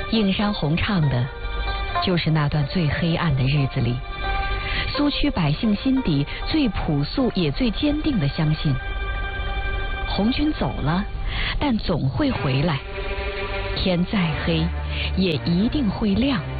映山红唱的，就是那段最黑暗的日子里，苏区百姓心底最朴素也最坚定的相信，红军走了，但总会回来，天再黑也一定会亮。